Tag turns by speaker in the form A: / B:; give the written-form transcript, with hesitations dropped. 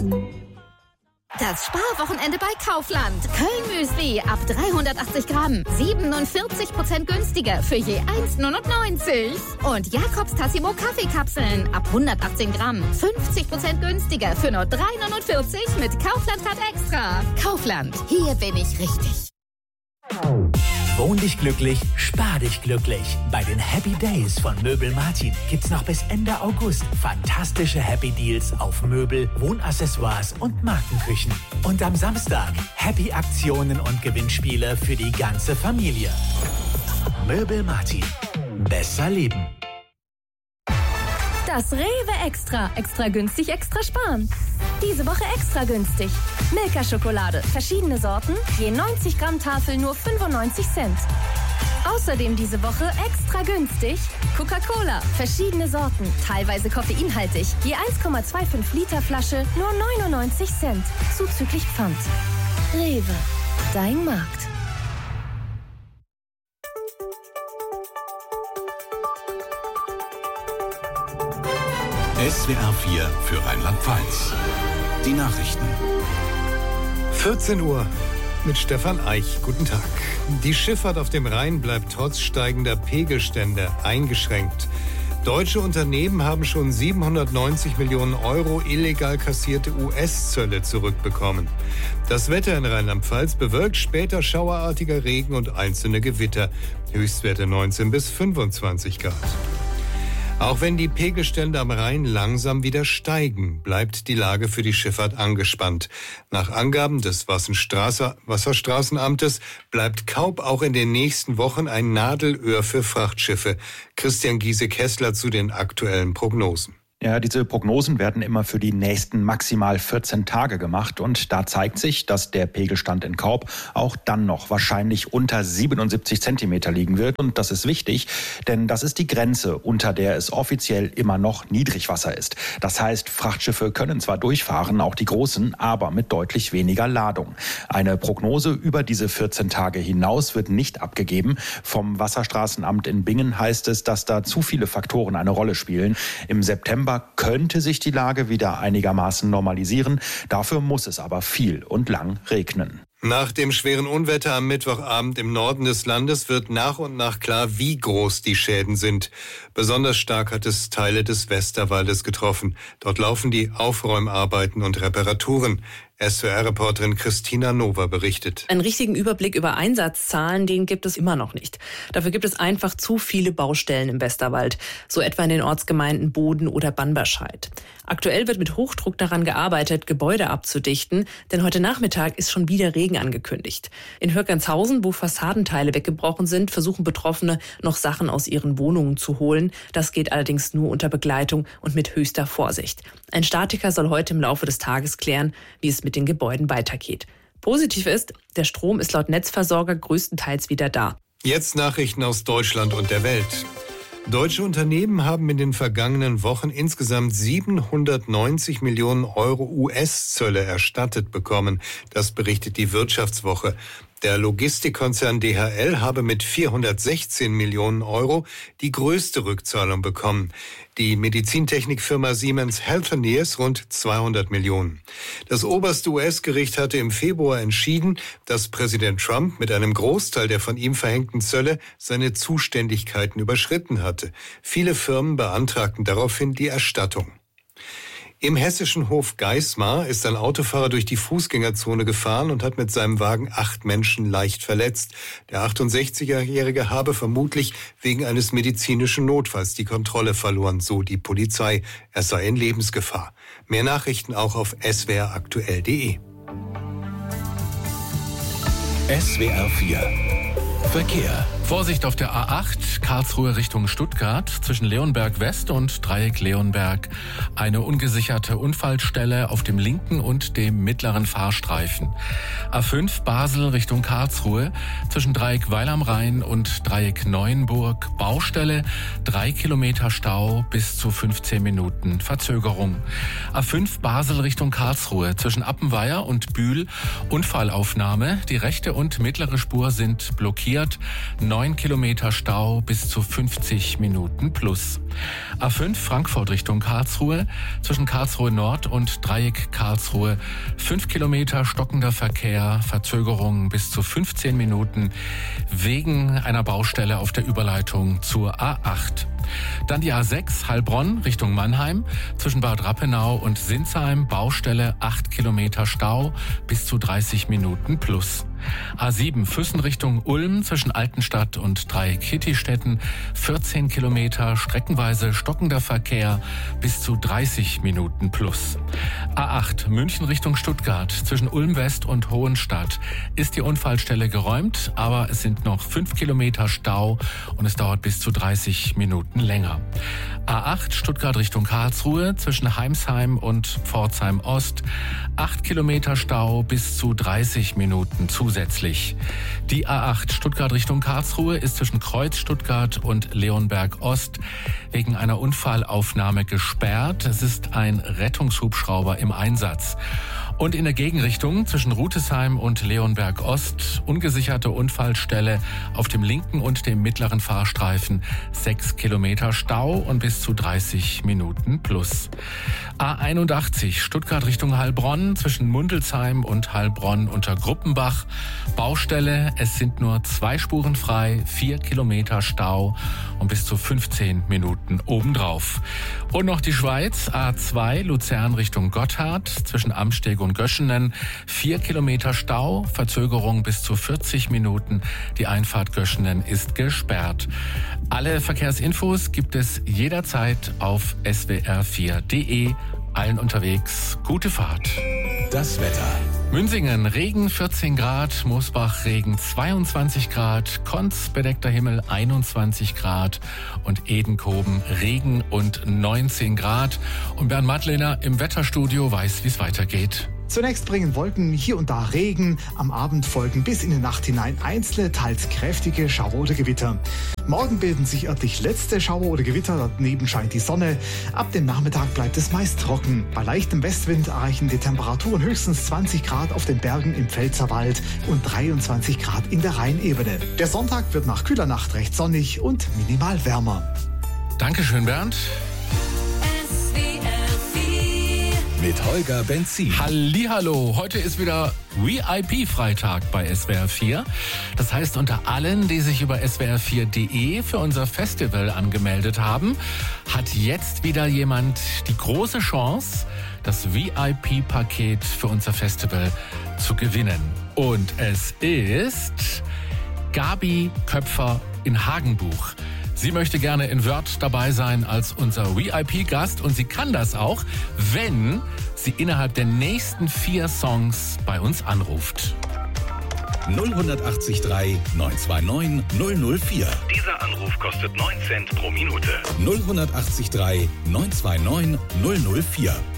A: Das Sparwochenende bei Kaufland. Köln-Müsli ab 380 Gramm. 47% günstiger für je 1,99. Und Jakobs Tassimo Kaffeekapseln ab 118 Gramm. 50% günstiger für nur 3,49 mit Kaufland-Card Extra. Kaufland, hier bin ich richtig.
B: Wohn dich glücklich, spar dich glücklich. Bei den Happy Days von Möbel Martin gibt's noch bis Ende August fantastische Happy Deals auf Möbel, Wohnaccessoires und Markenküchen. Und am Samstag Happy Aktionen und Gewinnspiele für die ganze Familie. Möbel Martin. Besser leben.
C: Das Rewe Extra. Extra günstig, extra sparen. Diese Woche extra günstig. Milka-Schokolade. Verschiedene Sorten. Je 90 Gramm Tafel nur 95 Cent. Außerdem diese Woche extra günstig. Coca-Cola. Verschiedene Sorten. Teilweise koffeinhaltig. Je 1,25 Liter Flasche nur 99 Cent. Zuzüglich Pfand. Rewe. Dein Markt.
D: SWR 4 für Rheinland-Pfalz. Die Nachrichten.
E: 14 Uhr mit Stefan Eich. Guten Tag. Die Schifffahrt auf dem Rhein bleibt trotz steigender Pegelstände eingeschränkt. Deutsche Unternehmen haben schon 790 Millionen Euro illegal kassierte US-Zölle zurückbekommen. Das Wetter in Rheinland-Pfalz bewölkt, später schauerartiger Regen und einzelne Gewitter. Höchstwerte 19 bis 25 Grad. Auch wenn die Pegelstände am Rhein langsam wieder steigen, bleibt die Lage für die Schifffahrt angespannt. Nach Angaben des Wasserstraßenamtes bleibt Kaub auch in den nächsten Wochen ein Nadelöhr für Frachtschiffe. Christian Giese-Kessler zu den aktuellen Prognosen.
F: Ja, diese Prognosen werden immer für die nächsten maximal 14 Tage gemacht und da zeigt sich, dass der Pegelstand in Kaub auch dann noch wahrscheinlich unter 77 Zentimeter liegen wird. Und das ist wichtig, denn das ist die Grenze, unter der es offiziell immer noch Niedrigwasser ist. Das heißt, Frachtschiffe können zwar durchfahren, auch die großen, aber mit deutlich weniger Ladung. Eine Prognose über diese 14 Tage hinaus wird nicht abgegeben. Vom Wasserstraßenamt in Bingen heißt es, dass da zu viele Faktoren eine Rolle spielen. Im September könnte sich die Lage wieder einigermaßen normalisieren. Dafür muss es aber viel und lang regnen.
E: Nach dem schweren Unwetter am Mittwochabend im Norden des Landes wird nach und nach klar, wie groß die Schäden sind. Besonders stark hat es Teile des Westerwaldes getroffen. Dort laufen die Aufräumarbeiten und Reparaturen. SWR-Reporterin Christina Nova berichtet.
G: Einen richtigen Überblick über Einsatzzahlen, den gibt es immer noch nicht. Dafür gibt es einfach zu viele Baustellen im Westerwald, so etwa in den Ortsgemeinden Boden oder Banberscheid. Aktuell wird mit Hochdruck daran gearbeitet, Gebäude abzudichten, denn heute Nachmittag ist schon wieder Regen angekündigt. In Hürkanshausen, wo Fassadenteile weggebrochen sind, versuchen Betroffene noch Sachen aus ihren Wohnungen zu holen. Das geht allerdings nur unter Begleitung und mit höchster Vorsicht. Ein Statiker soll heute im Laufe des Tages klären, wie es mit den Gebäuden weitergeht. Positiv ist, der Strom ist laut Netzversorger größtenteils wieder da.
E: Jetzt Nachrichten aus Deutschland und der Welt. Deutsche Unternehmen haben in den vergangenen Wochen insgesamt 790 Millionen Euro US-Zölle erstattet bekommen. Das berichtet die Wirtschaftswoche. Der Logistikkonzern DHL habe mit 416 Millionen Euro die größte Rückzahlung bekommen. Die Medizintechnikfirma Siemens Healthineers rund 200 Millionen. Das oberste US-Gericht hatte im Februar entschieden, dass Präsident Trump mit einem Großteil der von ihm verhängten Zölle seine Zuständigkeiten überschritten hatte. Viele Firmen beantragten daraufhin die Erstattung. Im hessischen Hof Geismar ist ein Autofahrer durch die Fußgängerzone gefahren und hat mit seinem Wagen 8 Menschen leicht verletzt. Der 68-Jährige habe vermutlich wegen eines medizinischen Notfalls die Kontrolle verloren, so die Polizei. Er sei in Lebensgefahr. Mehr Nachrichten auch auf swraktuell.de.
D: SWR 4 Verkehr.
H: Vorsicht auf der A8, Karlsruhe Richtung Stuttgart, zwischen Leonberg West und Dreieck Leonberg. Eine ungesicherte Unfallstelle auf dem linken und dem mittleren Fahrstreifen. A5 Basel Richtung Karlsruhe, zwischen Dreieck Weil am Rhein und Dreieck Neuenburg. Baustelle, 3 Kilometer Stau, bis zu 15 Minuten Verzögerung. A5 Basel Richtung Karlsruhe, zwischen Appenweier und Bühl. Unfallaufnahme, die rechte und mittlere Spur sind blockiert. 9 Kilometer Stau bis zu 50 Minuten plus. A5 Frankfurt Richtung Karlsruhe, zwischen Karlsruhe Nord und Dreieck Karlsruhe 5 Kilometer stockender Verkehr, Verzögerungen bis zu 15 Minuten wegen einer Baustelle auf der Überleitung zur A8. Dann die A6 Heilbronn Richtung Mannheim, zwischen Bad Rappenau und Sinsheim Baustelle 8 Kilometer Stau bis zu 30 Minuten plus. A7 Füssen Richtung Ulm, zwischen Altenstadt und Dreieck-Kittistetten 14 Kilometer streckenweise stockender Verkehr bis zu 30 Minuten plus. A8 München Richtung Stuttgart, zwischen Ulm West und Hohenstadt ist die Unfallstelle geräumt, aber es sind noch 5 Kilometer Stau und es dauert bis zu 30 Minuten länger. A8 Stuttgart Richtung Karlsruhe, zwischen Heimsheim und Pforzheim Ost 8 Kilometer Stau bis zu 30 Minuten zusätzlich. Die A8 Stuttgart Richtung Karlsruhe ist zwischen Kreuz Stuttgart und Leonberg Ost wegen einer Unfallaufnahme gesperrt. Es ist ein Rettungshubschrauber im Einsatz. Und in der Gegenrichtung zwischen Rutesheim und Leonberg Ost ungesicherte Unfallstelle auf dem linken und dem mittleren Fahrstreifen 6 Kilometer Stau und bis zu 30 Minuten plus. A81 Stuttgart Richtung Heilbronn, zwischen Mundelsheim und Heilbronn unter Gruppenbach Baustelle. Es sind nur 2 Spuren frei, 4 Kilometer Stau und bis zu 15 Minuten obendrauf. Und noch die Schweiz, A2 Luzern Richtung Gotthard, zwischen Amsteg und Göschenen 4 Kilometer Stau, Verzögerung bis zu 40 Minuten. Die Einfahrt Göschenen ist gesperrt. Alle Verkehrsinfos gibt es jederzeit auf swr4.de. Allen unterwegs gute Fahrt.
B: Das Wetter.
H: Münsingen Regen 14 Grad, Moosbach Regen 22 Grad, Konz bedeckter Himmel 21 Grad und Edenkoben Regen und 19 Grad. Und Bernd Madlener im Wetterstudio weiß, wie es weitergeht.
I: Zunächst bringen Wolken hier und da Regen. Am Abend folgen bis in die Nacht hinein einzelne, teils kräftige Schauer oder Gewitter. Morgen bilden sich örtlich letzte Schauer oder Gewitter, daneben scheint die Sonne. Ab dem Nachmittag bleibt es meist trocken. Bei leichtem Westwind erreichen die Temperaturen höchstens 20 Grad auf den Bergen im Pfälzerwald und 23 Grad in der Rheinebene. Der Sonntag wird nach kühler Nacht recht sonnig und minimal wärmer.
H: Dankeschön, Bernd.
B: Mit Holger Benzin.
H: Hallihallo, heute ist wieder VIP-Freitag bei SWR4. Das heißt, unter allen, die sich über swr4.de für unser Festival angemeldet haben, hat jetzt wieder jemand die große Chance, das VIP-Paket für unser Festival zu gewinnen. Und es ist Gabi Köpfer in Hagenbuch. Sie möchte gerne in Wörth dabei sein als unser VIP-Gast und sie kann das auch, wenn sie innerhalb der nächsten 4 Songs bei uns anruft.
B: 080 3 929 004.
D: Dieser Anruf kostet 9 Cent pro Minute.
B: 080 3 929 004.